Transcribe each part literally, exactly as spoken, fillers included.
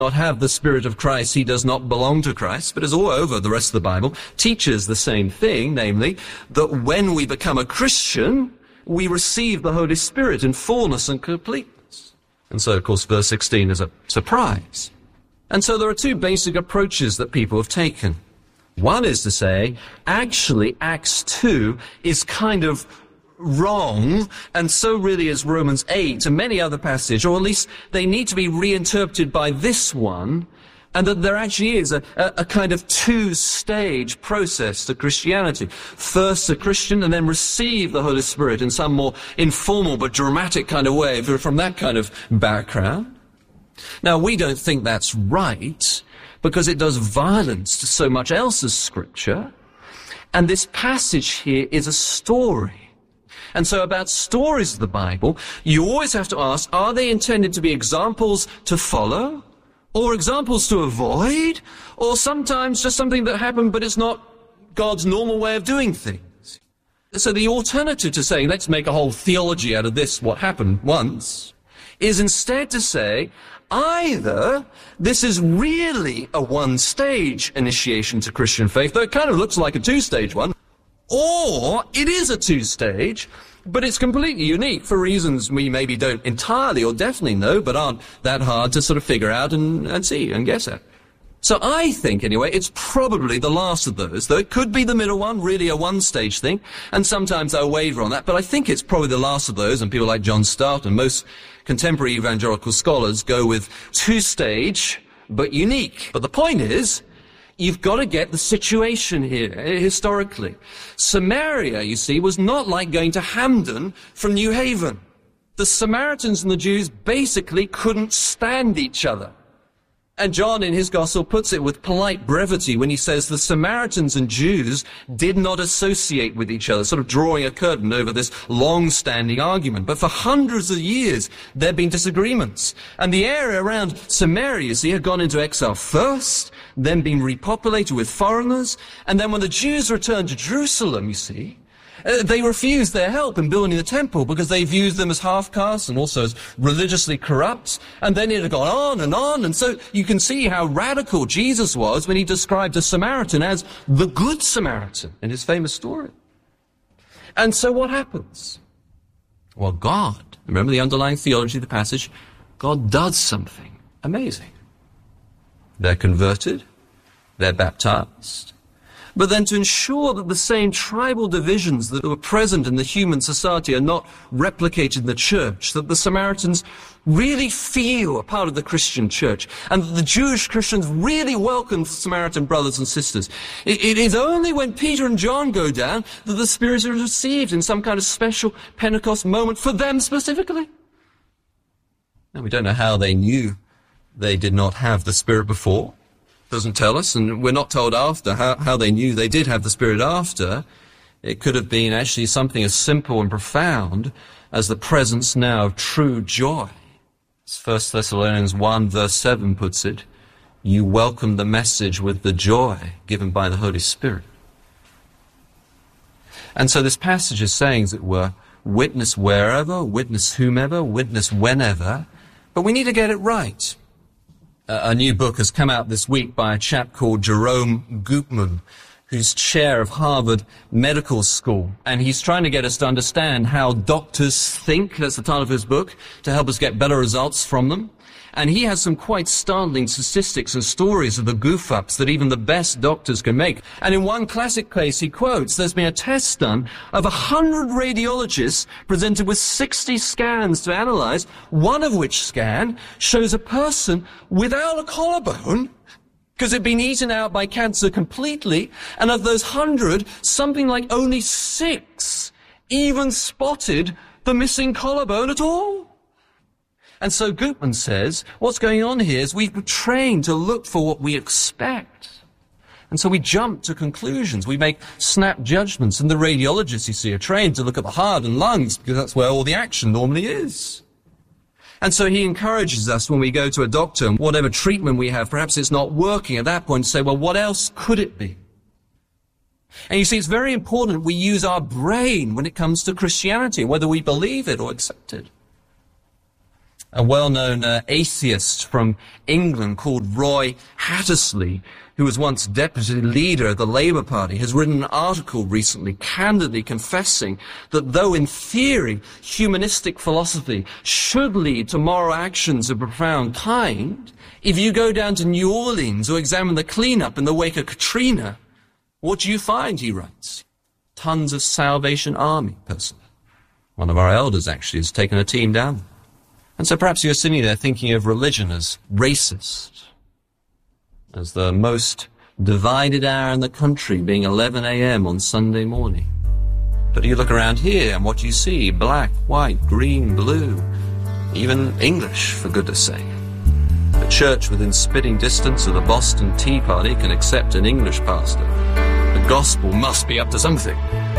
not have the Spirit of Christ, he does not belong to Christ, but is all over the rest of the Bible, teaches the same thing, namely, that when we become a Christian, we receive the Holy Spirit in fullness and completeness. And so, of course, verse sixteen is a surprise. And so there are two basic approaches that people have taken. One is to say, actually, Acts two is kind of wrong, and so really is Romans eight and many other passages, or at least they need to be reinterpreted by this one, and that there actually is a, a, a kind of two-stage process to Christianity. First a Christian, and then receive the Holy Spirit in some more informal but dramatic kind of way from that kind of background. Now, we don't think that's right, because it does violence to so much else as Scripture, and this passage here is a story. And so about stories of the Bible, you always have to ask, are they intended to be examples to follow, or examples to avoid, or sometimes just something that happened but it's not God's normal way of doing things? So the alternative to saying, let's make a whole theology out of this, what happened once, is instead to say, either this is really a one-stage initiation to Christian faith, though it kind of looks like a two-stage one, or it is a two-stage, but it's completely unique for reasons we maybe don't entirely or definitely know, but aren't that hard to sort of figure out and, and see and guess at. So I think, anyway, it's probably the last of those, though it could be the middle one, really a one-stage thing, and sometimes I'll waver on that, but I think it's probably the last of those, and people like John Stott and most contemporary evangelical scholars go with two-stage, but unique. But the point is, you've got to get the situation here, historically. Samaria, you see, was not like going to Hamden from New Haven. The Samaritans and the Jews basically couldn't stand each other. And John in his gospel puts it with polite brevity when he says the Samaritans and Jews did not associate with each other, sort of drawing a curtain over this long-standing argument. But for hundreds of years, there have been disagreements. And the area around Samaria, you see, had gone into exile first, then been repopulated with foreigners. And then when the Jews returned to Jerusalem, you see, Uh, they refused their help in building the temple because they viewed them as half-castes and also as religiously corrupt. And then it had gone on and on. And so you can see how radical Jesus was when he described a Samaritan as the Good Samaritan in his famous story. And so what happens? Well, God, remember the underlying theology of the passage, God does something amazing. They're converted. They're baptized. But then to ensure that the same tribal divisions that were present in the human society are not replicated in the church, that the Samaritans really feel a part of the Christian church, and that the Jewish Christians really welcome Samaritan brothers and sisters. It, it is only when Peter and John go down that the Spirit is received in some kind of special Pentecost moment for them specifically. Now, we don't know how they knew they did not have the Spirit before. Doesn't tell us, and we're not told after how, how they knew they did have the Spirit after. It could have been actually something as simple and profound as the presence now of true joy. As First Thessalonians one verse seven puts it, you welcome the message with the joy given by the Holy Spirit. And so this passage is saying, as it were, witness wherever, witness whomever, witness whenever, but we need to get it right. A new book has come out this week by a chap called Jerome Gutman, who's chair of Harvard Medical School. And he's trying to get us to understand how doctors think, that's the title of his book, to help us get better results from them. And he has some quite startling statistics and stories of the goof-ups that even the best doctors can make. And in one classic case, he quotes, there's been a test done of one hundred radiologists presented with sixty scans to analyze, one of which scan shows a person without a collarbone because it'd been eaten out by cancer completely. And of those hundred, something like only six even spotted the missing collarbone at all. And so Gutman says, what's going on here is we've been trained to look for what we expect. And so we jump to conclusions. We make snap judgments. And the radiologists, you see, are trained to look at the heart and lungs because that's where all the action normally is. And so he encourages us when we go to a doctor, and whatever treatment we have, perhaps it's not working at that point, to say, well, what else could it be? And you see, it's very important we use our brain when it comes to Christianity, whether we believe it or accept it. A well-known uh, atheist from England called Roy Hattersley, who was once deputy leader of the Labour Party, has written an article recently candidly confessing that though in theory humanistic philosophy should lead to moral actions of profound kind, if you go down to New Orleans or examine the cleanup in the wake of Katrina, what do you find, he writes? Tons of Salvation Army personnel. One of our elders actually has taken a team down there. And so perhaps you're sitting there thinking of religion as racist, as the most divided hour in the country being eleven a.m. on Sunday morning. But you look around here and what do you see? Black, white, green, blue, even English, for goodness sake. A church within spitting distance of the Boston Tea Party can accept an English pastor. The gospel must be up to something.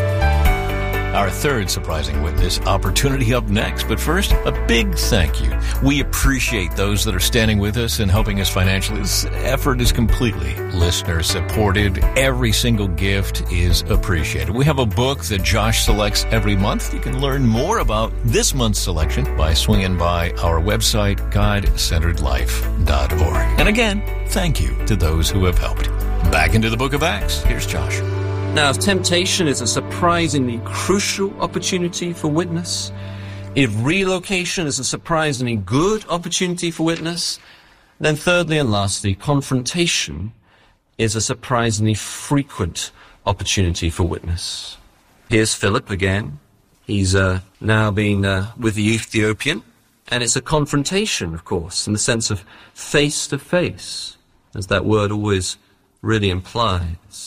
Our third surprising witness opportunity up next. But first, a big thank you. We appreciate those that are standing with us and helping us financially. This effort is completely listener supported. Every single gift is appreciated. We have a book that Josh selects every month. You can learn more about this month's selection by swinging by our website, God Centered Life dot org. And again, thank you to those who have helped. Back into the book of Acts. Here's Josh. Now, if temptation is a surprisingly crucial opportunity for witness, if relocation is a surprisingly good opportunity for witness, then thirdly and lastly, confrontation is a surprisingly frequent opportunity for witness. Here's Philip again. He's uh, now been uh, with the Ethiopian, and it's a confrontation, of course, in the sense of face-to-face, as that word always really implies.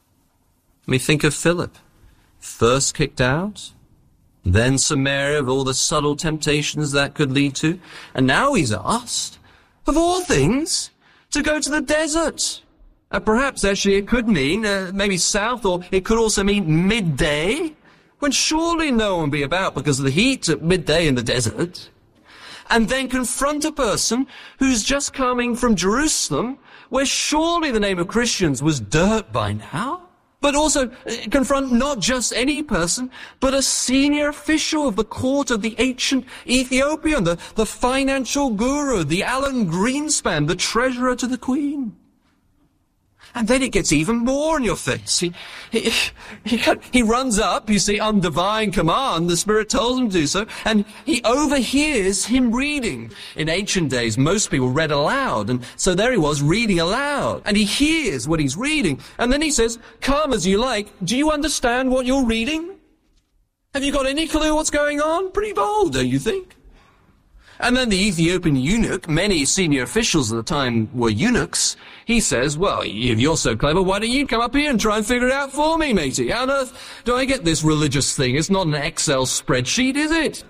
I mean, think of Philip, first kicked out, then Samaria with all the subtle temptations that could lead to, and now he's asked, of all things, to go to the desert. Uh, perhaps actually it could mean uh, maybe south, or it could also mean midday, when surely no one would be about because of the heat at midday in the desert. And then confront a person who's just coming from Jerusalem, where surely the name of Christians was dirt by now. But also confront not just any person, but a senior official of the court of the ancient Ethiopian, the, the financial guru, the Alan Greenspan, the treasurer to the queen. And then it gets even more in your face. He, he, he, he runs up, you see, on divine command. The Spirit tells him to do so. And he overhears him reading. In ancient days, most people read aloud. And so there he was reading aloud. And he hears what he's reading. And then he says, come as you like. Do you understand what you're reading? Have you got any clue what's going on? Pretty bold, don't you think? And then the Ethiopian eunuch, many senior officials at the time were eunuchs, he says, well, if you're so clever, why don't you come up here and try and figure it out for me, matey? How on earth do I get this religious thing? It's not an Excel spreadsheet, is it?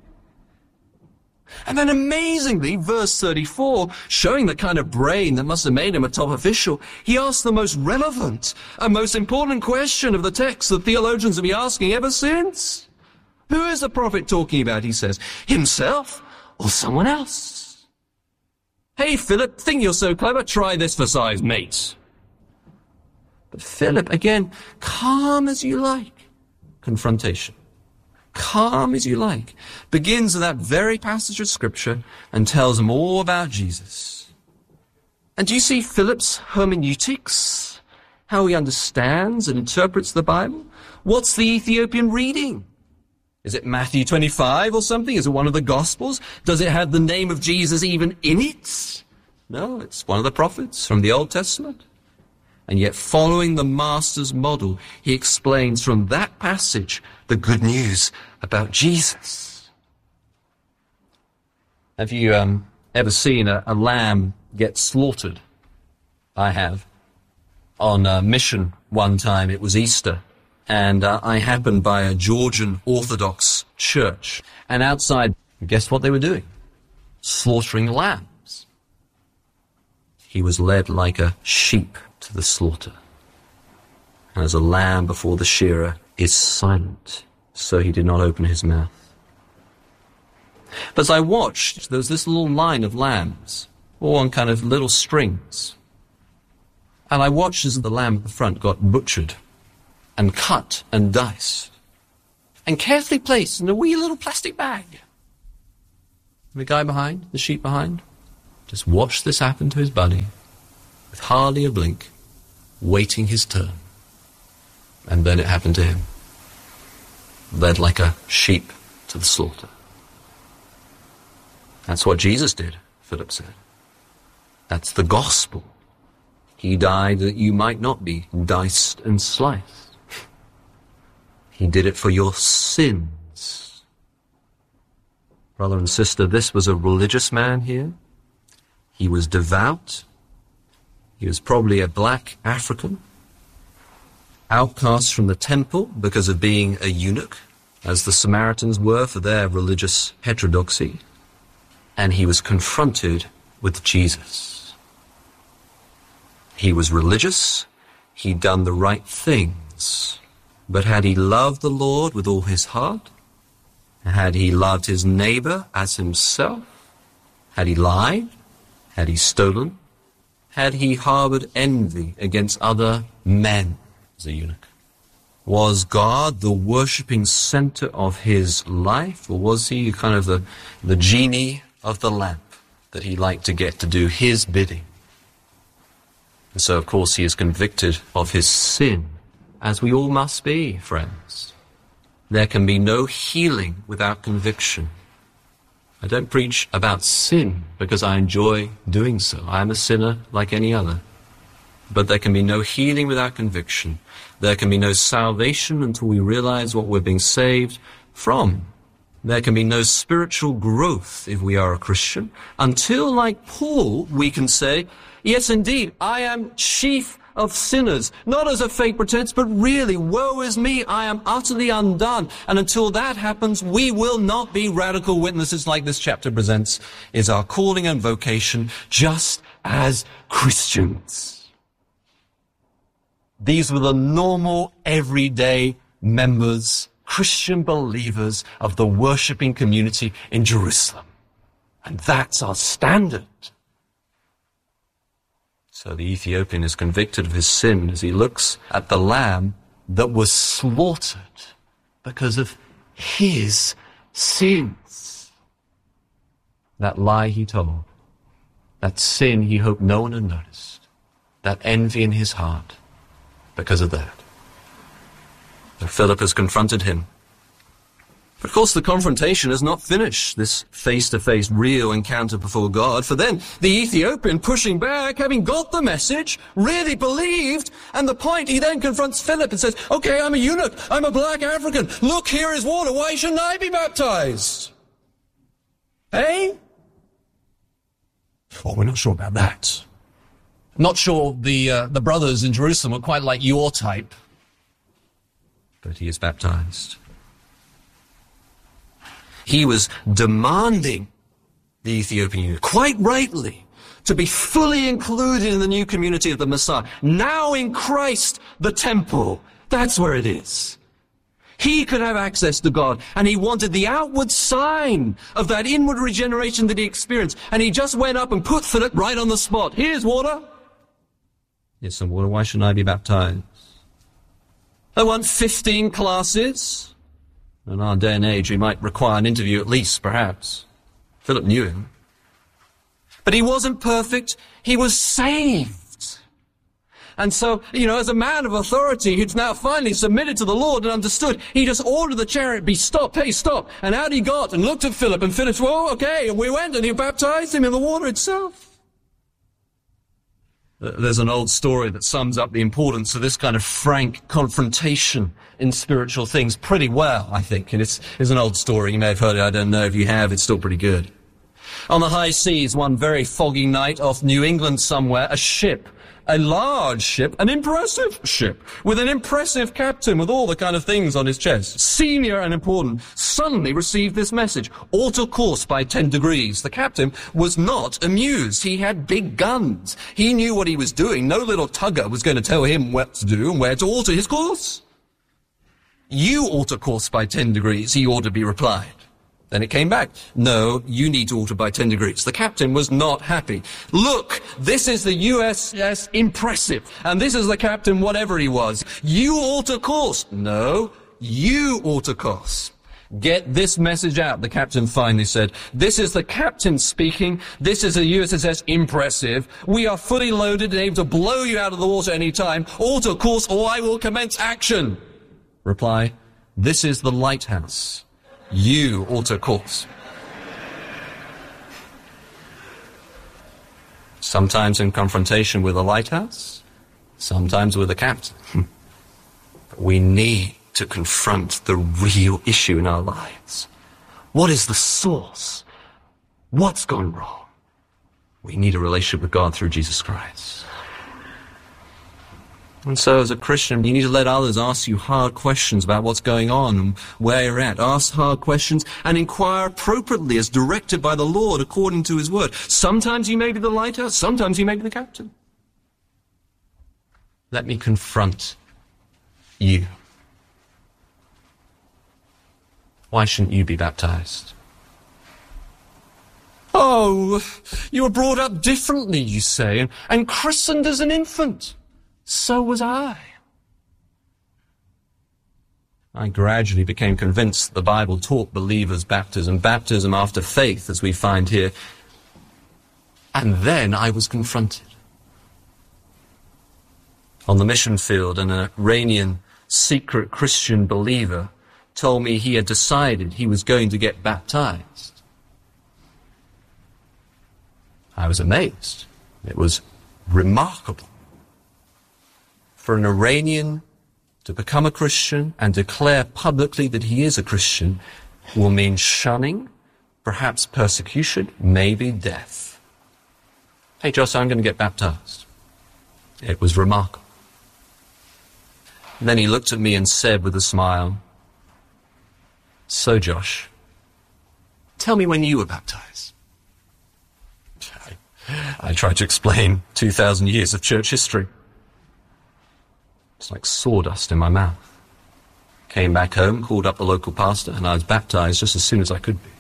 And then amazingly, verse thirty-four, showing the kind of brain that must have made him a top official, he asks the most relevant and most important question of the text that theologians have been asking ever since. Who is the prophet talking about, he says? Himself? Or someone else? Hey, Philip, think you're so clever? Try this for size, mate. But Philip, again, calm as you like. Confrontation. Calm as you like. Begins with that very passage of Scripture and tells them all about Jesus. And do you see Philip's hermeneutics? How he understands and interprets the Bible? What's the Ethiopian reading? Is it Matthew twenty-five or something? Is it one of the Gospels? Does it have the name of Jesus even in it? No, it's one of the prophets from the Old Testament. And yet, following the Master's model, he explains from that passage the good news about Jesus. Have you um, ever seen a, a lamb get slaughtered? I have. On a mission one time, it was Easter. And uh, I happened by a Georgian Orthodox church. And outside, guess what they were doing? Slaughtering lambs. He was led like a sheep to the slaughter. And as a lamb before the shearer is silent, so he did not open his mouth. But as I watched, there was this little line of lambs, all on kind of little strings. And I watched as the lamb at the front got butchered and cut and diced, and carefully placed in a wee little plastic bag. The guy behind, the sheep behind, just watched this happen to his buddy with hardly a blink, waiting his turn. And then it happened to him. Led like a sheep to the slaughter. That's what Jesus did, Philip said. That's the gospel. He died that you might not be diced and sliced. He did it for your sins. Brother and sister, this was a religious man here. He was devout. He was probably a black African, outcast from the temple because of being a eunuch, as the Samaritans were for their religious heterodoxy. And he was confronted with Jesus. He was religious. He'd done the right things. But had he loved the Lord with all his heart? Had he loved his neighbor as himself? Had he lied? Had he stolen? Had he harbored envy against other men as a eunuch? Was God the worshipping center of his life, or was he kind of the, the genie of the lamp that he liked to get to do his bidding? And so, of course, he is convicted of his sin, as we all must be, friends. There can be no healing without conviction. I don't preach about sin because I enjoy doing so. I am a sinner like any other. But there can be no healing without conviction. There can be no salvation until we realize what we're being saved from. There can be no spiritual growth if we are a Christian until, like Paul, we can say, yes, indeed, I am chief of sinners, not as a fake pretense, but really, woe is me, I am utterly undone. And until that happens, we will not be radical witnesses like this chapter presents is our calling and vocation, just as Christians. These were the normal, everyday members, Christian believers of the worshipping community in Jerusalem. And that's our standard. So the Ethiopian is convicted of his sin as he looks at the lamb that was slaughtered because of his sins. That lie he told, that sin he hoped no one had noticed, that envy in his heart because of that. So Philip has confronted him. But of course the confrontation is not finished, this face-to-face real encounter before God, for then the Ethiopian pushing back, having got the message, really believed, and the point, he then confronts Philip and says, okay, I'm a eunuch, I'm a black African, look, here is water, why shouldn't I be baptized? Hey? Well, we're not sure about that. Not sure the, uh, the brothers in Jerusalem are quite like your type. But he is baptized. He was demanding the Ethiopian eunuch, quite rightly, to be fully included in the new community of the Messiah. Now in Christ, the temple. That's where it is. He could have access to God, and he wanted the outward sign of that inward regeneration that he experienced. And he just went up and put Philip right on the spot. Here's water. Here's some water. Why shouldn't I be baptized? I want fifteen classes. In our day and age, we might require an interview at least, perhaps. Philip knew him. But he wasn't perfect. He was saved. And so, you know, as a man of authority who's now finally submitted to the Lord and understood, he just ordered the chariot be stopped. Hey, stop. And out he got and looked at Philip, and Philip said, well, okay. And we went and he baptized him in the water itself. There's an old story that sums up the importance of this kind of frank confrontation in spiritual things pretty well, I think. And it's, it's an old story. You may have heard it. I don't know if you have. It's still pretty good. On the high seas, one very foggy night off New England somewhere, a ship, a large ship, an impressive ship, with an impressive captain with all the kind of things on his chest, senior and important, suddenly received this message: alter course by ten degrees. The captain was not amused. He had big guns. He knew what he was doing. No little tugger was going to tell him what to do and where to alter his course. You alter course by ten degrees, he ought to be replied. Then it came back. No, you need to alter by ten degrees. The captain was not happy. Look, this is the U S S Impressive, and this is the captain, whatever he was. You alter course. No, you alter course. Get this message out, the captain finally said. This is the captain speaking. This is a U S S Impressive. We are fully loaded and able to blow you out of the water any time. Alter course or I will commence action. Reply, this is the lighthouse. You alter course. Sometimes in confrontation with a lighthouse, sometimes with a captain. But we need to confront the real issue in our lives. What is the source? What's gone wrong? We need a relationship with God through Jesus Christ. And so as a Christian, you need to let others ask you hard questions about what's going on and where you're at. Ask hard questions and inquire appropriately as directed by the Lord according to his word. Sometimes you may be the lighthouse, sometimes you may be the captain. Let me confront you. Why shouldn't you be baptized? Oh, you were brought up differently, you say, and, and christened as an infant. So was I. I gradually became convinced the Bible taught believers baptism, baptism after faith, as we find here. And then I was confronted. On the mission field, an Iranian secret Christian believer told me he had decided he was going to get baptized. I was amazed. It was remarkable. For an Iranian to become a Christian and declare publicly that he is a Christian will mean shunning, perhaps persecution, maybe death. Hey, Josh, I'm going to get baptized. It was remarkable. And then he looked at me and said with a smile, so, Josh, tell me when you were baptized. I, I tried to explain two thousand years of church history. It's like sawdust in my mouth. Came back home, called up the local pastor, and I was baptized just as soon as I could be.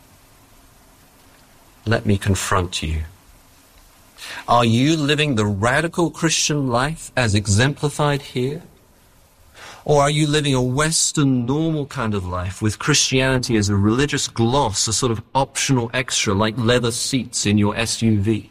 Let me confront you. Are you living the radical Christian life as exemplified here? Or are you living a Western normal kind of life with Christianity as a religious gloss, a sort of optional extra like leather seats in your S U V?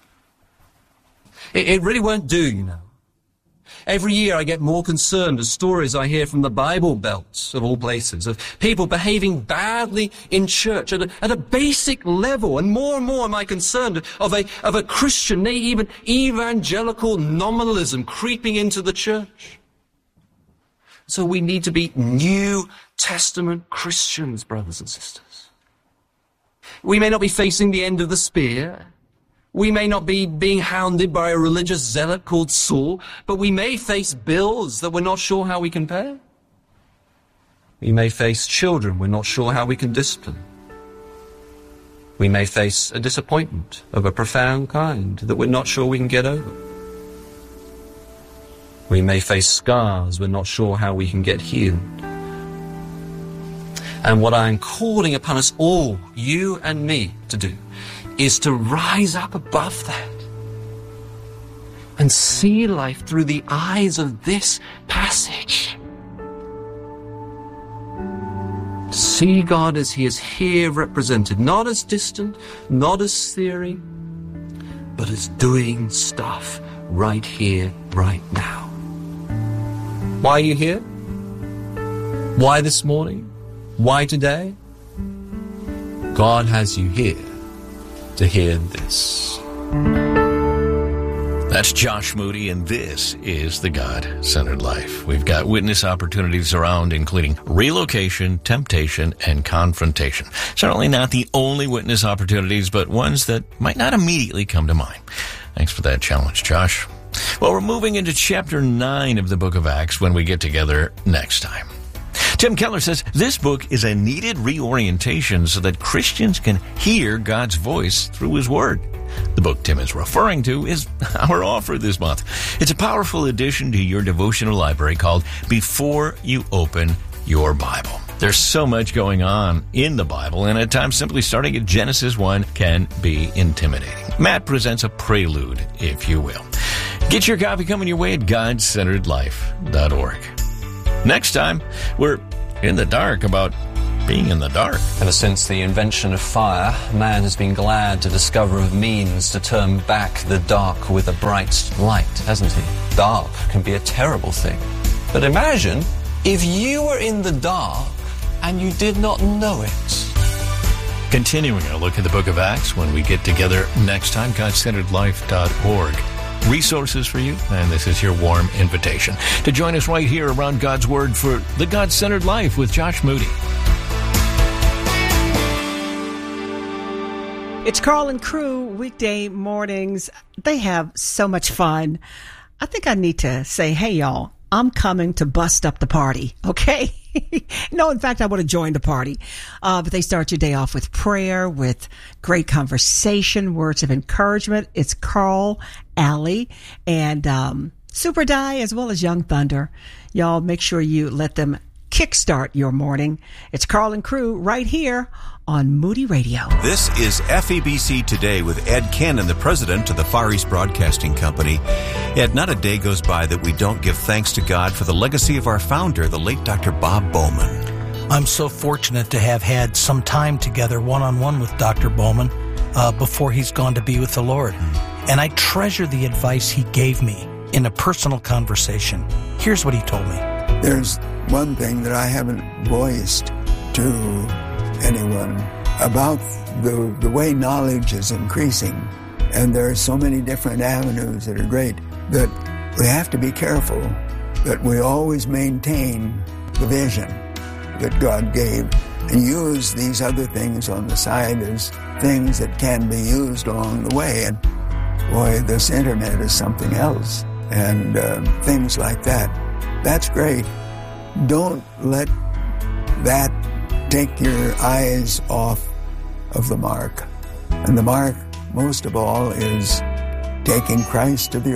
It, it really won't do, you know. Every year I get more concerned as stories I hear from the Bible Belt, of all places, of people behaving badly in church at a, at a basic level. And more and more am I concerned of a, of a Christian, nay, even evangelical nominalism creeping into the church. So we need to be New Testament Christians, brothers and sisters. We may not be facing the end of the spear. We may not be being hounded by a religious zealot called Saul, but we may face bills that we're not sure how we can pay. We may face children we're not sure how we can discipline. We may face a disappointment of a profound kind that we're not sure we can get over. We may face scars we're not sure how we can get healed. And what I am calling upon us all, you and me, to do, is to rise up above that and see life through the eyes of this passage. See God as he is here represented, not as distant, not as theory, but as doing stuff right here, right now. Why are you here? Why this morning? Why today? God has you here to hear this. That's Josh Moody, and this is The God-Centered Life. We've got witness opportunities around, including relocation, temptation, and confrontation. Certainly not the only witness opportunities, but ones that might not immediately come to mind. Thanks for that challenge, Josh. Well, we're moving into chapter nine of the book of Acts when we get together next time. Tim Keller says this book is a needed reorientation so that Christians can hear God's voice through his word. The book Tim is referring to is our offer this month. It's a powerful addition to your devotional library called Before You Open Your Bible. There's so much going on in the Bible, and at times simply starting at Genesis one can be intimidating. Matt presents a prelude, if you will. Get your copy coming your way at God Centered Life dot org. Next time, we're in the dark about being in the dark. Ever since the invention of fire, man has been glad to discover a means to turn back the dark with a bright light, hasn't he? Dark can be a terrible thing. But imagine if you were in the dark and you did not know it. Continuing our look at the book of Acts when we get together next time, God Centered Life dot org. Resources for you, and this is your warm invitation to join us right here around God's Word for the God-Centered Life with Josh Moody. It's Carl and Crew, weekday mornings. They have so much fun. I think I need to say, hey, y'all, I'm coming to bust up the party, okay? No, in fact, I want to join the party. Uh, but they start your day off with prayer, with great conversation, words of encouragement. It's Carl, Allie, and um, Super Die, as well as Young Thunder. Y'all make sure you let them kickstart your morning. It's Carl and Crew right here on Moody Radio. This is F E B C Today with Ed Cannon, the president of the Far East Broadcasting Company. Ed, not a day goes by that we don't give thanks to God for the legacy of our founder, the late Doctor Bob Bowman. I'm so fortunate to have had some time together one-on-one with Doctor Bowman uh, before he's gone to be with the Lord. Mm. And I treasure the advice he gave me in a personal conversation. Here's what he told me. There's one thing that I haven't voiced to anyone about the the way knowledge is increasing, and there are so many different avenues that are great, that we have to be careful that we always maintain the vision that God gave and use these other things on the side as things that can be used along the way. And boy, this internet is something else, and uh, things like that. That's great. Don't let that take your eyes off of the mark. And the mark, most of all, is taking Christ to the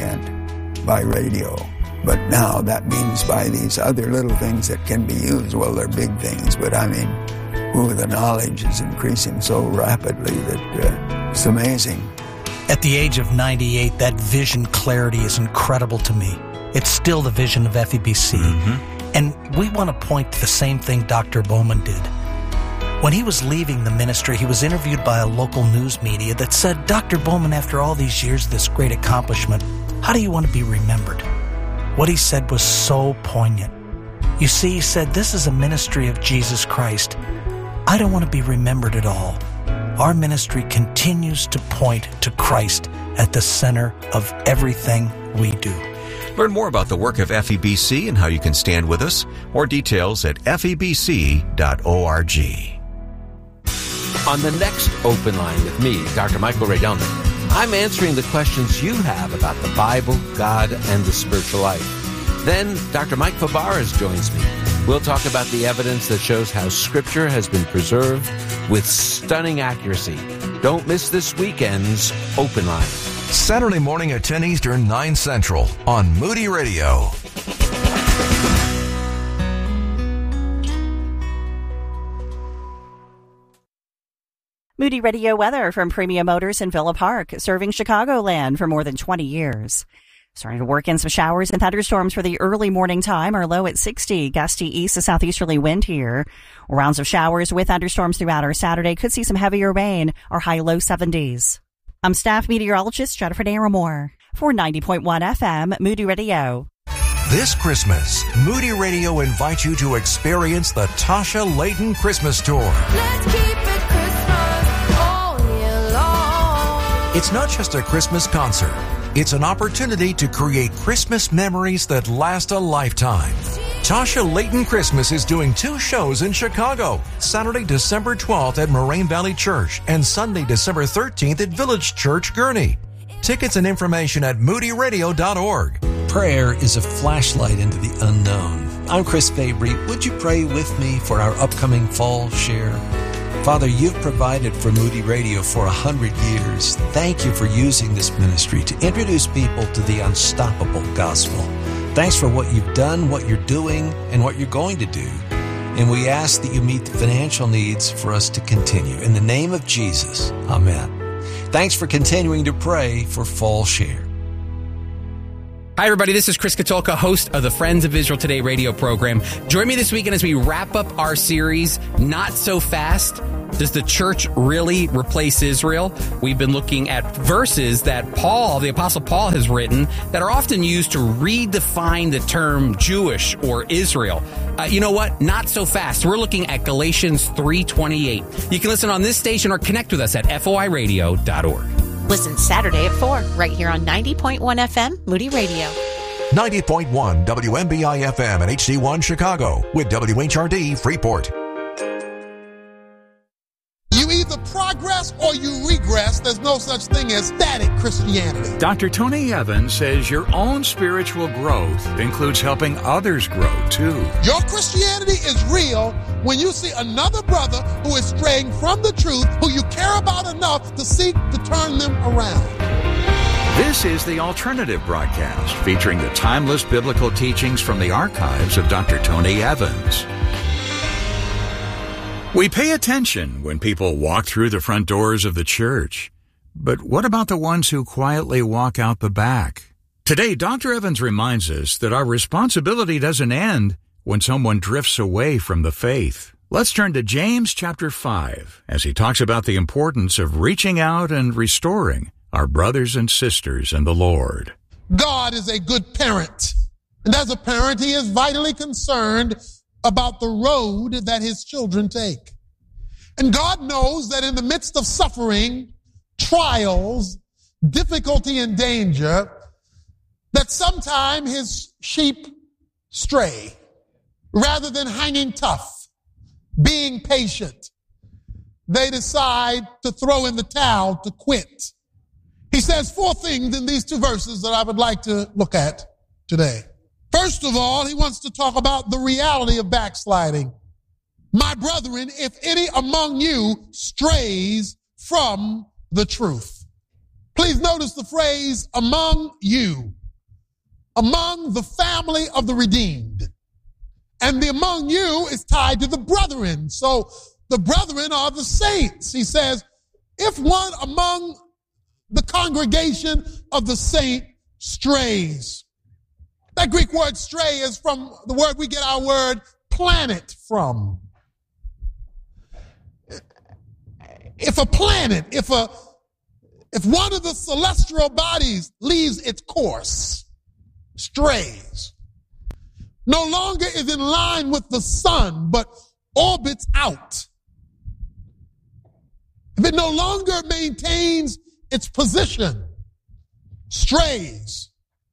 Orient by radio. But now that means by these other little things that can be used. Well, they're big things, but I mean, ooh, the knowledge is increasing so rapidly that uh, it's amazing. At the age of ninety-eight, that vision clarity is incredible to me. It's still the vision of F E B C. Mm-hmm. And we want to point to the same thing Doctor Bowman did. When he was leaving the ministry, he was interviewed by a local news media that said, Doctor Bowman, after all these years of this great accomplishment, how do you want to be remembered? What he said was so poignant. You see, he said, this is a ministry of Jesus Christ. I don't want to be remembered at all. Our ministry continues to point to Christ at the center of everything we do. Learn more about the work of F E B C and how you can stand with us. More details at F E B C dot org. On the next Open Line with me, Doctor Michael Ray Delman, I'm answering the questions you have about the Bible, God, and the spiritual life. Then Doctor Mike Fabarez joins me. We'll talk about the evidence that shows how Scripture has been preserved with stunning accuracy. Don't miss this weekend's Open Line. Saturday morning at ten Eastern, nine Central on Moody Radio. Moody Radio weather from Premium Motors in Villa Park, serving Chicagoland for more than twenty years. Starting to work in some showers and thunderstorms for the early morning time. Our low at sixty, gusty east to southeasterly wind here. Rounds of showers with thunderstorms throughout our Saturday. Could see some heavier rain. Our high low seventies. I'm staff meteorologist Jennifer Naramore for ninety point one F M Moody Radio. This Christmas, Moody Radio invites you to experience the Tasha Layton Christmas Tour. Let's keep it Christmas all year long. It's not just a Christmas concert. It's an opportunity to create Christmas memories that last a lifetime. Tasha Layton Christmas is doing two shows in Chicago, Saturday, December twelfth at Moraine Valley Church and Sunday, December thirteenth at Village Church, Gurnee. Tickets and information at moody radio dot org. Prayer is a flashlight into the unknown. I'm Chris Fabry. Would you pray with me for our upcoming fall share? Father, you've provided for Moody Radio for a hundred years. Thank you for using this ministry to introduce people to the unstoppable gospel. Thanks for what you've done, what you're doing, and what you're going to do. And we ask that you meet the financial needs for us to continue. In the name of Jesus, amen. Thanks for continuing to pray for Fall Share. Hi, everybody. This is Chris Katulka, host of the Friends of Israel Today radio program. Join me this weekend as we wrap up our series, Not So Fast. Does the church really replace Israel? We've been looking at verses that Paul, the Apostle Paul, has written that are often used to redefine the term Jewish or Israel. Uh, you know what? Not so fast. We're looking at Galatians three twenty-eight. You can listen on this station or connect with us at F O I radio dot org. Listen Saturday at four, right here on ninety point one F M, Moody Radio. ninety point one W M B I F M and H D one Chicago with W H R D Freeport. You either progress or you regress. There's no such thing as static Christianity. Doctor Tony Evans says your own spiritual growth includes helping others grow, too. Your Christianity is real when you see another brother who is straying from the truth, who you care about enough to seek to turn them around. This is the Alternative Broadcast, featuring the timeless biblical teachings from the archives of Doctor Tony Evans. We pay attention when people walk through the front doors of the church. But what about the ones who quietly walk out the back? Today, Doctor Evans reminds us that our responsibility doesn't end when someone drifts away from the faith. Let's turn to James chapter five as he talks about the importance of reaching out and restoring our brothers and sisters in the Lord. God is a good parent. And as a parent, he is vitally concerned about the road that his children take. And God knows that in the midst of suffering, trials, difficulty, and danger, that sometime his sheep stray. Rather than hanging tough, being patient, they decide to throw in the towel, to quit. He says four things in these two verses that I would like to look at today. First of all, he wants to talk about the reality of backsliding. My brethren, if any among you strays from the truth. Please notice the phrase, among you, among the family of the redeemed. And the among you is tied to the brethren. So the brethren are the saints. He says, if one among the congregation of the saint strays. That Greek word stray is from the word we get our word planet from. If a planet, if a, if one of the celestial bodies leaves its course, strays, no longer is in line with the sun, but orbits out. If it no longer maintains its position, strays.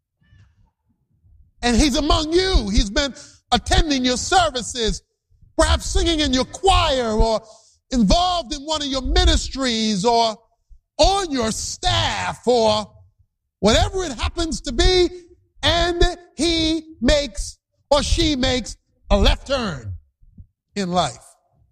And he's among you. He's been attending your services, perhaps singing in your choir or involved in one of your ministries or on your staff or whatever it happens to be, and he makes or she makes a left turn in life.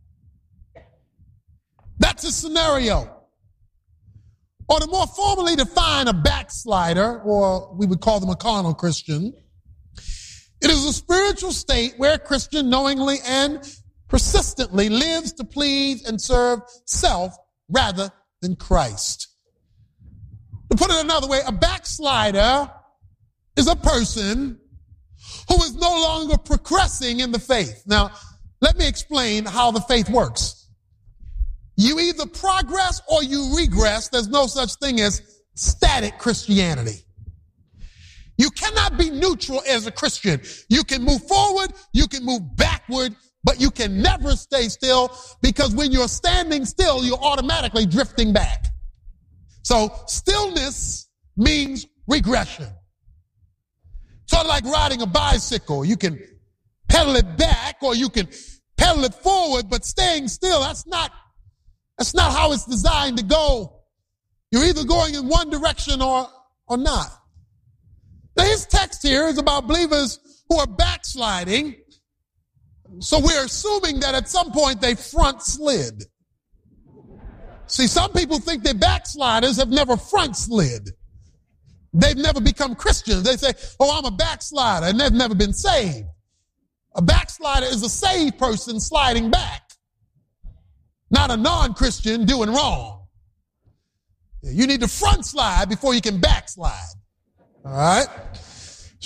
That's a scenario. Or to more formally define a backslider, or we would call them a carnal Christian, it is a spiritual state where a Christian knowingly and persistently lives to please and serve self rather than Christ. To put it another way, a backslider is a person who is no longer progressing in the faith. Now, let me explain how the faith works. You either progress or you regress. There's no such thing as static Christianity. You cannot be neutral as a Christian. You can move forward, you can move backward, but you can never stay still, because when you're standing still, you're automatically drifting back. So stillness means regression. Sort of like riding a bicycle. You can pedal it back or you can pedal it forward, but staying still, that's not, that's not how it's designed to go. You're either going in one direction or, or not. Now, his text here is about believers who are backsliding. So we're assuming that at some point they front slid. See, some people think that backsliders have never front slid. They've never become Christians. They say, oh, I'm a backslider, and they've never been saved. A backslider is a saved person sliding back, not a non-Christian doing wrong. You need to front slide before you can backslide. All right?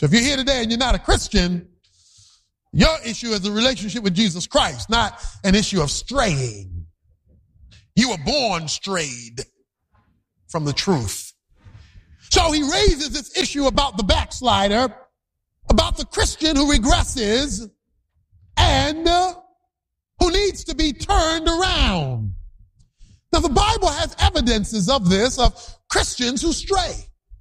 So if you're here today and you're not a Christian, your issue is a relationship with Jesus Christ, not an issue of straying. You were born strayed from the truth. So he raises this issue about the backslider, about the Christian who regresses and uh, who needs to be turned around. Now, the Bible has evidences of this, of Christians who stray,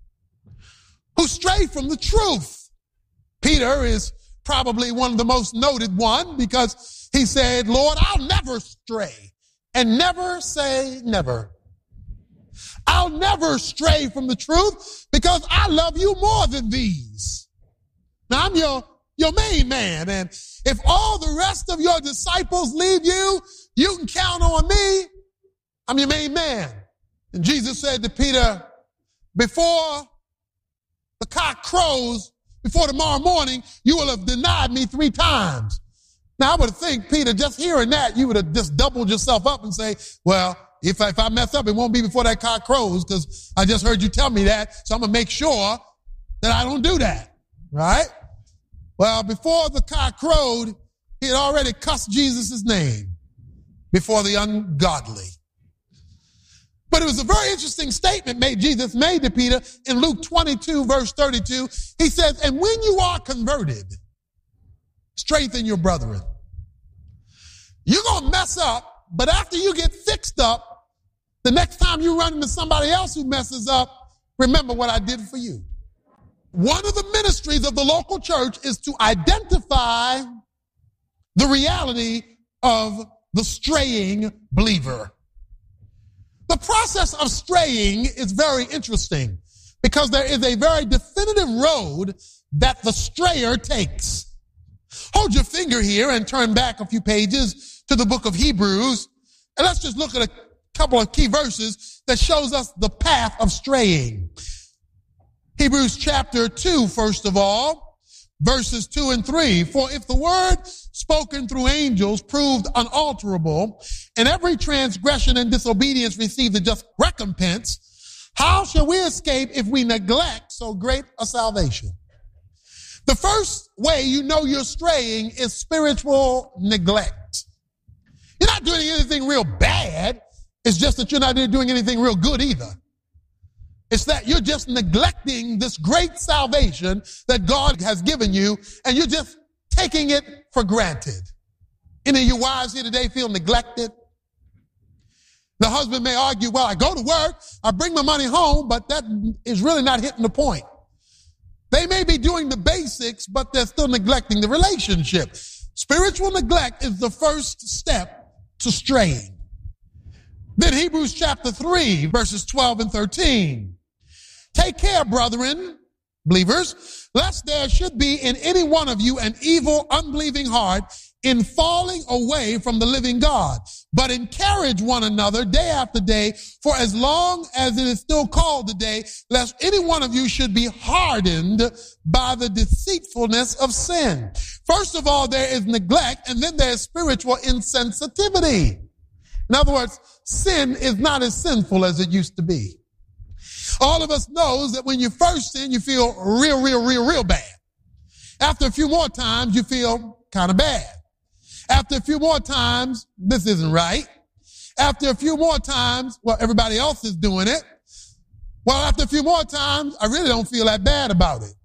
who stray from the truth. Peter is probably one of the most noted one because he said, Lord, I'll never stray, and never say never. I'll never stray from the truth because I love you more than these. Now, I'm your, your main man, and if all the rest of your disciples leave you, you can count on me. I'm your main man. And Jesus said to Peter, before the cock crows, before tomorrow morning, you will have denied me three times. Now, I would think, Peter, just hearing that, you would have just doubled yourself up and say, well, if I, if I mess up, it won't be before that cock crows because I just heard you tell me that, so I'm going to make sure that I don't do that, right? Well, before the cock crowed, he had already cussed Jesus' name before the ungodly. But it was a very interesting statement made Jesus made to Peter in Luke twenty-two, verse thirty-two. He says, and when you are converted, strengthen your brethren. You're going to mess up, but after you get fixed up, the next time you run into somebody else who messes up, remember what I did for you. One of the ministries of the local church is to identify the reality of the straying believer. The process of straying is very interesting because there is a very definitive road that the strayer takes. Hold your finger here and turn back a few pages to the book of Hebrews, and let's just look at a couple of key verses that shows us the path of straying. Hebrews chapter two, first of all, verses two and three. For if the word spoken through angels proved unalterable, and every transgression and disobedience received a just recompense, how shall we escape if we neglect so great a salvation? The first way you know you're straying is spiritual neglect. You're not doing anything real bad. It's just that you're not doing anything real good either. It's that you're just neglecting this great salvation that God has given you, and you're just taking it for granted. Any of you wives here today feel neglected? The husband may argue, well, I go to work, I bring my money home, but that is really not hitting the point. They may be doing the basics, but they're still neglecting the relationship. Spiritual neglect is the first step to straying. Then Hebrews chapter three, verses twelve and thirteen. Take care, brethren, believers, lest there should be in any one of you an evil, unbelieving heart in falling away from the living God. But encourage one another day after day, for as long as it is still called the day, lest any one of you should be hardened by the deceitfulness of sin. First of all, there is neglect, and then there is spiritual insensitivity. In other words, sin is not as sinful as it used to be. All of us knows that when you first sin, you feel real, real, real, real bad. After a few more times, you feel kind of bad. After a few more times, this isn't right. After a few more times, well, everybody else is doing it. Well, after a few more times, I really don't feel that bad about it.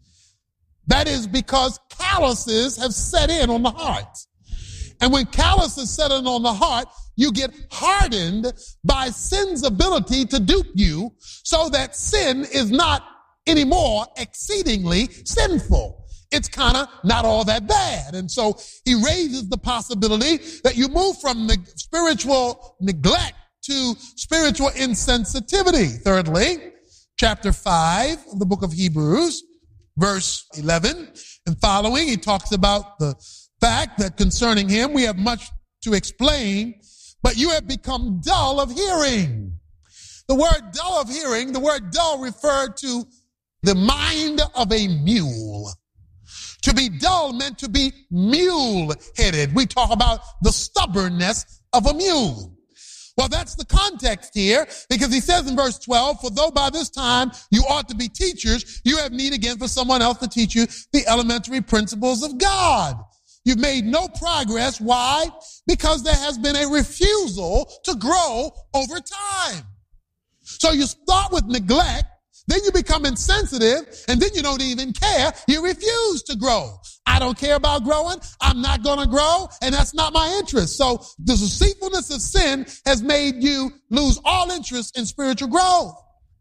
That is because calluses have set in on the heart. And when calluses set in on the heart, you get hardened by sin's ability to dupe you so that sin is not anymore exceedingly sinful. It's kind of not all that bad. And so he raises the possibility that you move from the spiritual neglect to spiritual insensitivity. Thirdly, chapter five of the book of Hebrews, verse eleven and following, he talks about the fact that concerning him we have much to explain, but you have become dull of hearing. The word dull of hearing, the word dull referred to the mind of a mule. To be dull meant to be mule-headed. We talk about the stubbornness of a mule. Well, that's the context here, because he says in verse twelve, for though by this time you ought to be teachers, you have need again for someone else to teach you the elementary principles of God. You've made no progress. Why? Because there has been a refusal to grow over time. So you start with neglect, then you become insensitive, and then you don't even care. You refuse to grow. I don't care about growing. I'm not going to grow, and that's not my interest. So the deceitfulness of sin has made you lose all interest in spiritual growth.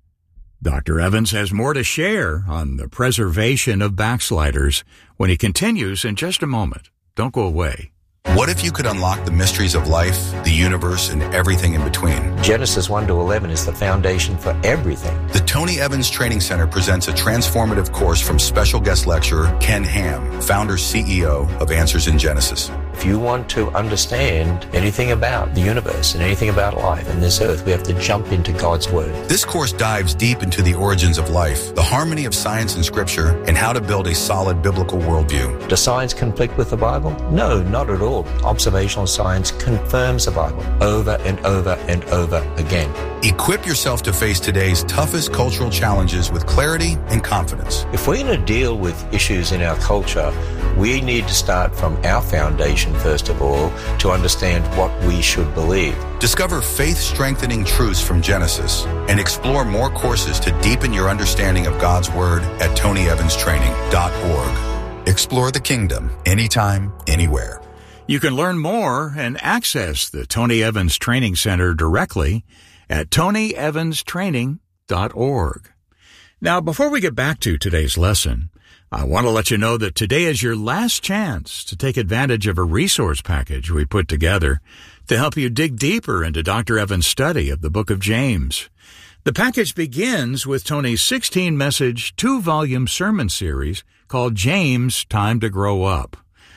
Doctor Evans has more to share on the preservation of backsliders when he continues in just a moment. Don't go away. What if you could unlock the mysteries of life, the universe, and everything in between? Genesis one to eleven is the foundation for everything. The Tony Evans Training Center presents a transformative course from special guest lecturer Ken Ham, founder C E O of Answers in Genesis. If you want to understand anything about the universe and anything about life and this earth, we have to jump into God's Word. This course dives deep into the origins of life, the harmony of science and Scripture, and how to build a solid biblical worldview. Does science conflict with the Bible? No, not at all. Observational science confirms the Bible over and over and over again. Equip yourself to face today's toughest cultural challenges with clarity and confidence. If we're going to deal with issues in our culture, we need to start from our foundation, first of all, to understand what we should believe. Discover faith-strengthening truths from Genesis and explore more courses to deepen your understanding of God's Word at tony evans training dot org. Explore the kingdom anytime, anywhere. You can learn more and access the Tony Evans Training Center directly at tony evans training dot org. Now, before we get back to today's lesson, I want to let you know that today is your last chance to take advantage of a resource package we put together to help you dig deeper into Doctor Evans' study of the book of James. The package begins with Tony's sixteen-message, two-volume sermon series called James, Time to Grow Up,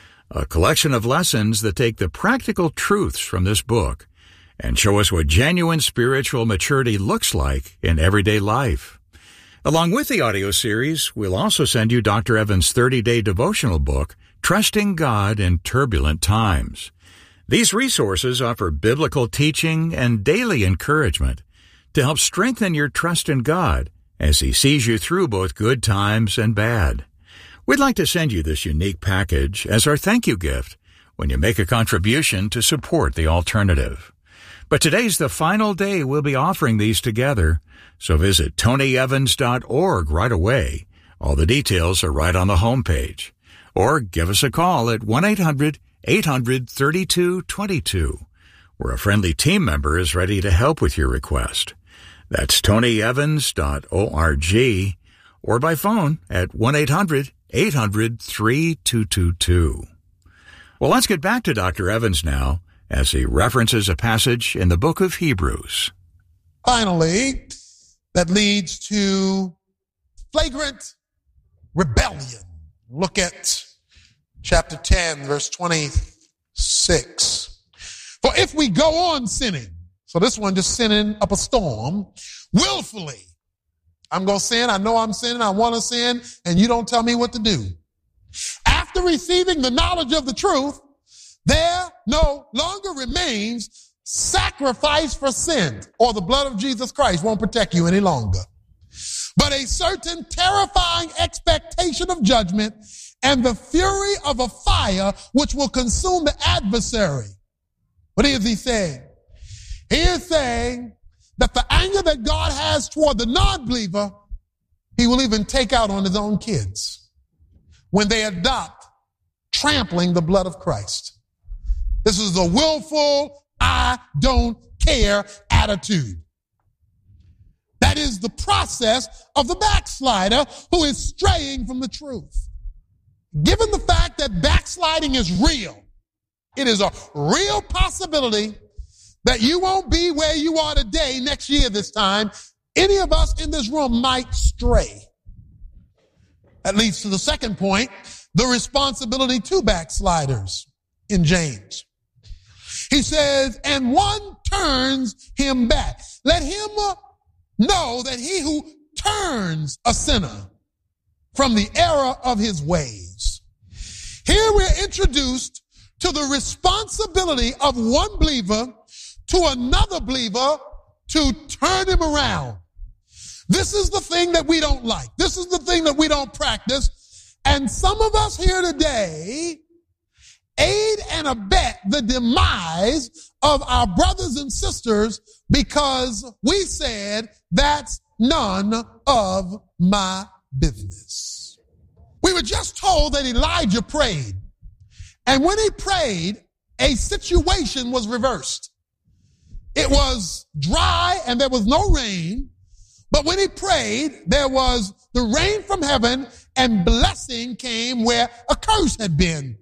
a collection of lessons that take the practical truths from this book and show us what genuine spiritual maturity looks like in everyday life. Along with the audio series, we'll also send you Doctor Evans' thirty-day devotional book, Trusting God in Turbulent Times. These resources offer biblical teaching and daily encouragement to help strengthen your trust in God as He sees you through both good times and bad. We'd like to send you this unique package as our thank you gift when you make a contribution to support the alternative. But today's the final day we'll be offering these together, so visit tony evans dot org right away. All the details are right on the homepage. Or give us a call at one eight hundred eight hundred thirty-two twenty-two, where a friendly team member is ready to help with your request. That's tony evans dot org, or by phone at one eight hundred eight hundred three two two two. Well, let's get back to Doctor Evans now, as he references a passage in the book of Hebrews. Finally, that leads to flagrant rebellion. Look at chapter ten, verse twenty-six. For if we go on sinning, so this one just sinning up a storm, willfully, I'm going to sin, I know I'm sinning, I want to sin, and you don't tell me what to do. After receiving the knowledge of the truth, there no longer remains sacrifice for sin, or the blood of Jesus Christ won't protect you any longer, but a certain terrifying expectation of judgment and the fury of a fire which will consume the adversary. What is he saying? He is saying that the anger that God has toward the non-believer, He will even take out on His own kids when they adopt trampling the blood of Christ. This is a willful, I don't care attitude. That is the process of the backslider who is straying from the truth. Given the fact that backsliding is real, it is a real possibility that you won't be where you are today next year this time. Any of us in this room might stray. That leads to the second point, the responsibility to backsliders in James. He says, and one turns him back. Let him know that he who turns a sinner from the error of his ways. Here we're introduced to the responsibility of one believer to another believer to turn him around. This is the thing that we don't like. This is the thing that we don't practice. And some of us here today aid and abet the demise of our brothers and sisters because we said, that's none of my business. We were just told that Elijah prayed. And when he prayed, a situation was reversed. It was dry and there was no rain. But when he prayed, there was the rain from heaven and blessing came where a curse had been.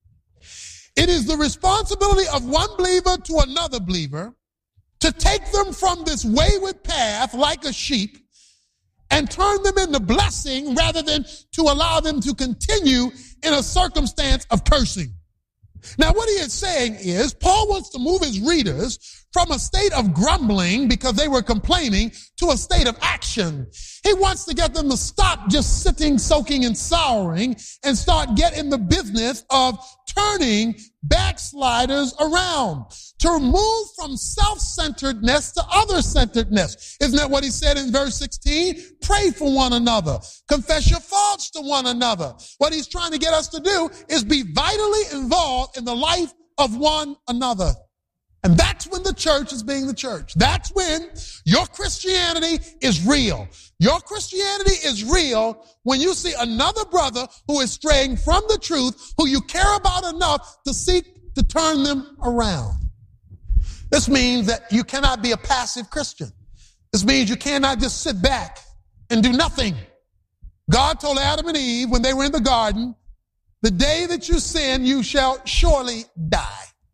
It is the responsibility of one believer to another believer to take them from this wayward path like a sheep and turn them into blessing rather than to allow them to continue in a circumstance of cursing. Now, what he is saying is Paul wants to move his readers from a state of grumbling because they were complaining to a state of action. He wants to get them to stop just sitting, soaking, and souring and start getting the business of turning backsliders around, to move from self-centeredness to other-centeredness. Isn't that what he said in verse sixteen? Pray for one another. Confess your faults to one another. What he's trying to get us to do is be vitally involved in the life of one another. And that's when the church is being the church. That's when your Christianity is real. Your Christianity is real when you see another brother who is straying from the truth, who you care about enough to seek to turn them around. This means that you cannot be a passive Christian. This means you cannot just sit back and do nothing. God told Adam and Eve when they were in the garden, the day that you sin, you shall surely die.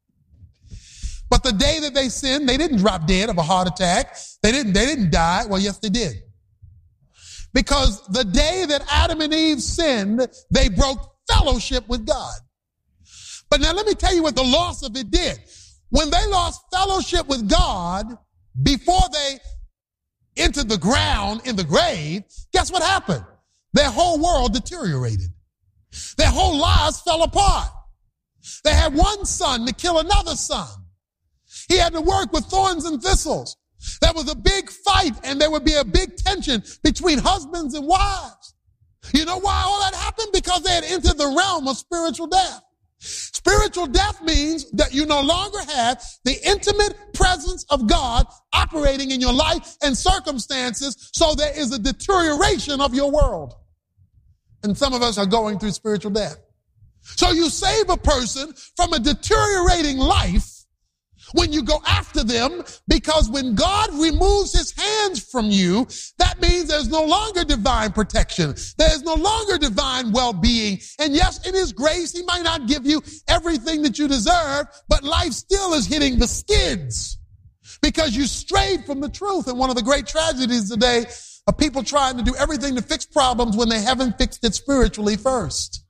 But the day that they sinned, they didn't drop dead of a heart attack. They didn't, they didn't die. Well, yes, they did. Because the day that Adam and Eve sinned, they broke fellowship with God. But now let me tell you what the loss of it did. When they lost fellowship with God before they entered the ground in the grave, guess what happened? Their whole world deteriorated. Their whole lives fell apart. They had one son to kill another son. He had to work with thorns and thistles. There was a big fight and there would be a big tension between husbands and wives. You know why all that happened? Because they had entered the realm of spiritual death. Spiritual death means that you no longer have the intimate presence of God operating in your life and circumstances, so there is a deterioration of your world. And some of us are going through spiritual death. So you save a person from a deteriorating life when you go after them, because when God removes his hands from you, that means there's no longer divine protection. There's no longer divine well-being. And yes, in his grace, he might not give you everything that you deserve, but life still is hitting the skids because you strayed from the truth. And one of the great tragedies today are people trying to do everything to fix problems when they haven't fixed it spiritually first.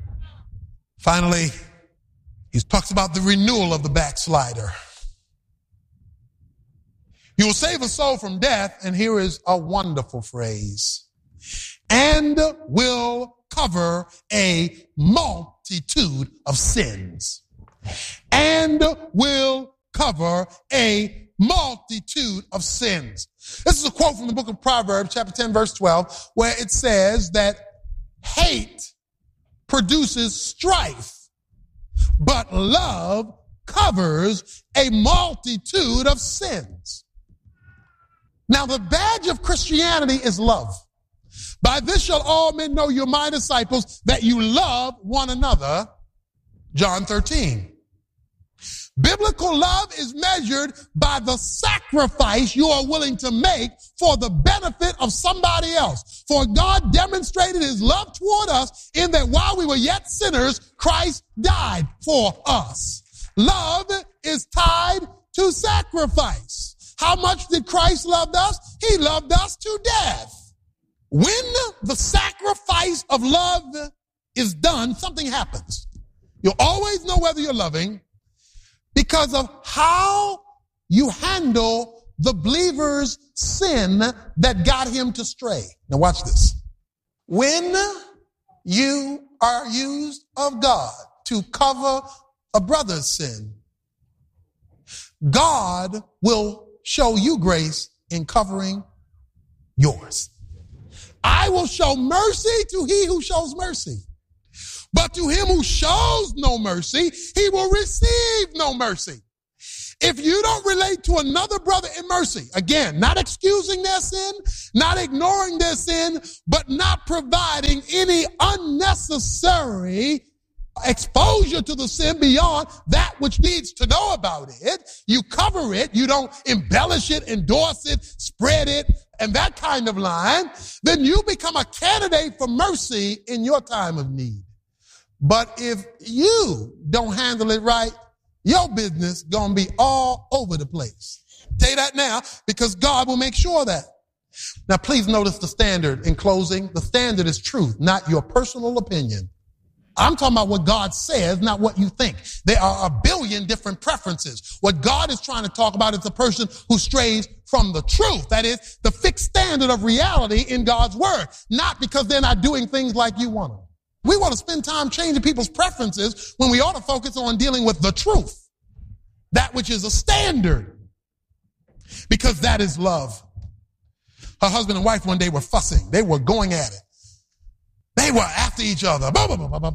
Finally, he talks about the renewal of the backslider. You will save a soul from death, and here is a wonderful phrase, and will cover a multitude of sins. And will cover a multitude of sins. This is a quote from the book of Proverbs, chapter ten, verse twelve, where it says that hate produces strife, but love covers a multitude of sins. Now, the badge of Christianity is love. By this shall all men know you're my disciples, that you love one another. John thirteen. Biblical love is measured by the sacrifice you are willing to make for the benefit of somebody else. For God demonstrated his love toward us in that while we were yet sinners, Christ died for us. Love is tied to sacrifice. How much did Christ love us? He loved us to death. When the sacrifice of love is done, something happens. You'll always know whether you're loving because of how you handle the believer's sin that got him to stray. Now watch this. When you are used of God to cover a brother's sin, God will show you grace in covering yours. I will show mercy to he who shows mercy. But to him who shows no mercy, he will receive no mercy. If you don't relate to another brother in mercy, again, not excusing their sin, not ignoring their sin, but not providing any unnecessary exposure to the sin beyond that which needs to know about it, you cover it, you don't embellish it, endorse it, spread it, and that kind of line, then you become a candidate for mercy in your time of need. But if you don't handle it right, your business gonna be all over the place. Tell you that now, because God will make sure of that. Now, please notice the standard in closing. The standard is truth, not your personal opinion. I'm talking about what God says, not what you think. There are a billion different preferences. What God is trying to talk about is the person who strays from the truth. That is, the fixed standard of reality in God's word, not because they're not doing things like you want them. We want to spend time changing people's preferences when we ought to focus on dealing with the truth, that which is a standard, because that is love. Her husband and wife one day were fussing. They were going at it. They were after each other, back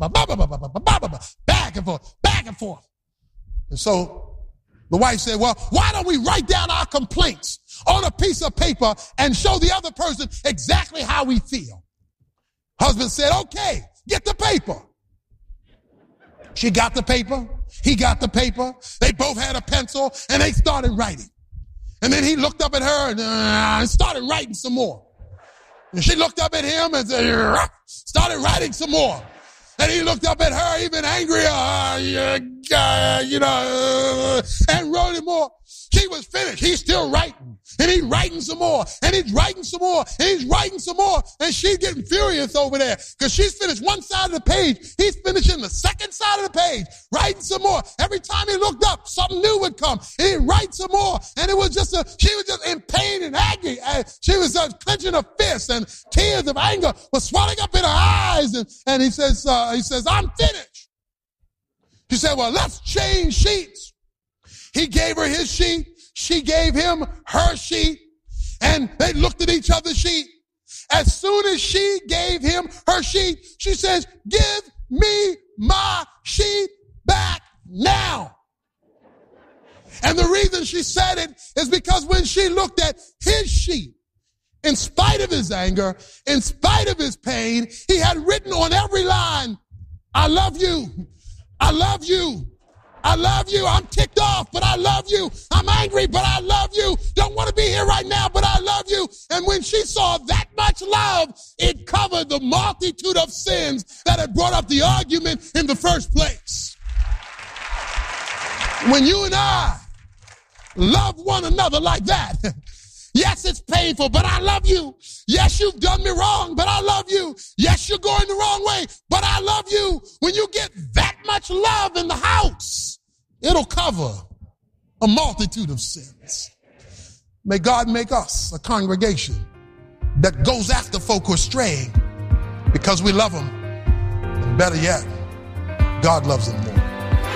and forth, back and forth. And so the wife said, well, why don't we write down our complaints on a piece of paper and show the other person exactly how we feel? Husband said, okay, get the paper. She got the paper. He got the paper. They both had a pencil and they started writing. And then he looked up at her and, uh, and started writing some more. And she looked up at him and said, started writing some more. And he looked up at her even angrier, uh, you know, uh, and wrote it more. She was finished. He's still writing. And he's writing some more. And he's writing some more. And he's writing some more. And she's getting furious over there because she's finished one side of the page. He's finishing the second side of the page, writing some more. Every time he looked up, something new would come. And he'd write some more. And it was just a, she was just in pain and angry. And she was uh, clenching her fists and tears of anger were swelling up in her eyes. And, and he says, uh, he says, I'm finished. She said, well, let's change sheets. He gave her his sheet. She gave him her sheet. And they looked at each other's sheet. As soon as she gave him her sheet, she says, give me my sheet back now. And the reason she said it is because when she looked at his sheet, in spite of his anger, in spite of his pain, he had written on every line, I love you. I love you. I love you. I'm ticked off, but I love you. I'm angry, but I love you. Don't want to be here right now, but I love you. And when she saw that much love, it covered the multitude of sins that had brought up the argument in the first place. When you and I love one another like that, yes, it's painful, but I love you. Yes, you've done me wrong, but I love you. Yes, you're going the wrong way, but I love you. When you get that much love in the house, it'll cover a multitude of sins. May God make us a congregation that goes after folk who are straying because we love them. And better yet, God loves them more.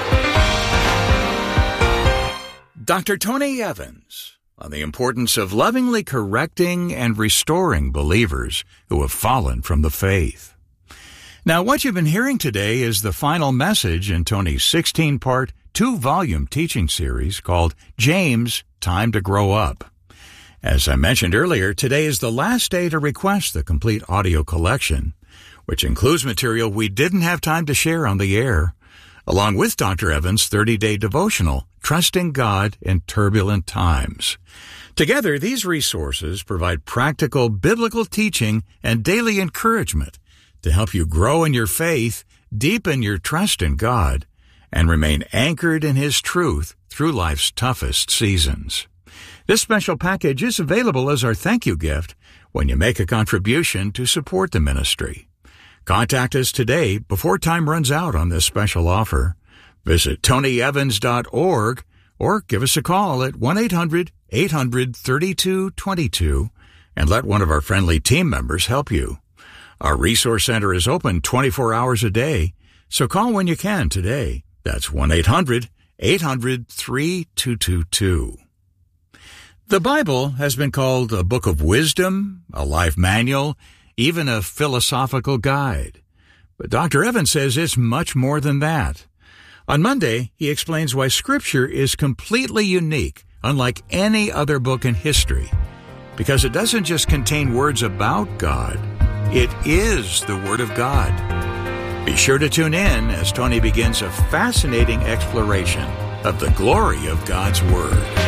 Doctor Tony Evans on the importance of lovingly correcting and restoring believers who have fallen from the faith. Now, what you've been hearing today is the final message in Tony's sixteen-part, two-volume teaching series called James, Time to Grow Up. As I mentioned earlier, today is the last day to request the complete audio collection, which includes material we didn't have time to share on the air, along with Doctor Evans' thirty-day devotional, Trusting God in Turbulent Times. Together, these resources provide practical biblical teaching and daily encouragement to help you grow in your faith, deepen your trust in God, and remain anchored in His truth through life's toughest seasons. This special package is available as our thank you gift when you make a contribution to support the ministry. Contact us today before time runs out on this special offer. Visit tony evans dot org or give us a call at one eight hundred eight hundred thirty-two twenty-two and let one of our friendly team members help you. Our resource center is open twenty-four hours a day, so call when you can today. That's one eight hundred eight hundred, three two two two. The Bible has been called a book of wisdom, a life manual, even a philosophical guide. But Doctor Evans says it's much more than that. On Monday, he explains why Scripture is completely unique, unlike any other book in history, because it doesn't just contain words about God, it is the Word of God. Be sure to tune in as Tony begins a fascinating exploration of the glory of God's Word.